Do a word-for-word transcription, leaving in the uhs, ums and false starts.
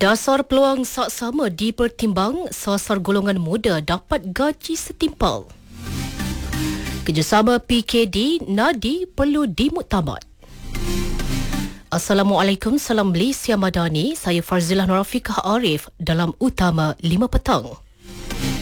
Dasar peluang saksama dipertimbang, sasar golongan muda dapat gaji setimpal. Kerjasama P K D Nadi perlu dimuktamad. Assalamualaikum, salam Malaysia Madani. Saya Farzilah Nurafiqah Arif dalam Utama lima Petang.